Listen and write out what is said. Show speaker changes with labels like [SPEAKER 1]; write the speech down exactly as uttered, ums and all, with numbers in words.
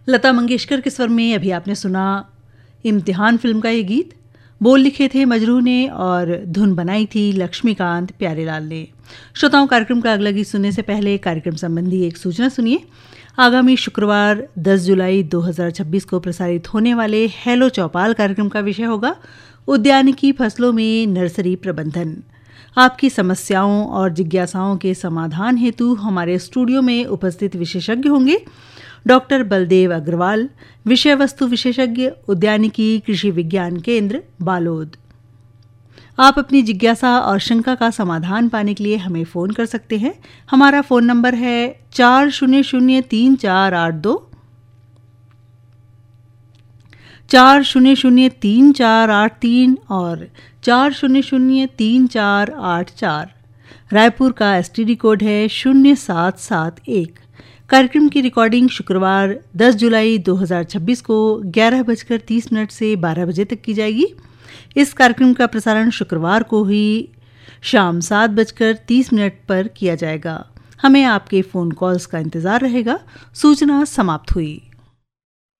[SPEAKER 1] लता मंगेशकर के स्वर में अभी आपने सुना इम्तिहान फिल्म का ये गीत। बोल लिखे थे मजरू ने और धुन बनाई थी लक्ष्मीकांत प्यारेलाल ने। श्रोताओं, कार्यक्रम का अगला गीत सुनने से पहले कार्यक्रम संबंधी एक सूचना सुनिए। आगामी शुक्रवार दस जुलाई दो हज़ार छब्बीस को प्रसारित होने वाले हेलो चौपाल कार्यक्रम का विषय होगा उद्यानिकी फसलों में नर्सरी प्रबंधन। आपकी समस्याओं और जिज्ञासाओं के समाधान हेतु हमारे स्टूडियो में उपस्थित विशेषज्ञ होंगे डॉक्टर बलदेव अग्रवाल, विषय वस्तु विशेषज्ञ, उद्यानिकी कृषि विज्ञान केंद्र बालोद। आप अपनी जिज्ञासा और शंका का समाधान पाने के लिए हमें फ़ोन कर सकते हैं। हमारा फ़ोन नंबर है चार शून्य शून्य तीन चार आठ दो चार शून्य शून्य तीन चार आठ तीन और चार शून्य शून्य तीन चार आठ चार। रायपुर का एसटीडी कोड है शून्य सात सात एक। कार्यक्रम की रिकॉर्डिंग शुक्रवार दस जुलाई दो हज़ार छब्बीस को ग्यारह बजकर तीस मिनट से बारह बजे तक की जाएगी। इस कार्यक्रम का प्रसारण शुक्रवार को ही शाम सात बजकर तीस मिनट पर किया जाएगा। हमें आपके फ़ोन कॉल्स का इंतज़ार रहेगा। सूचना समाप्त हुई।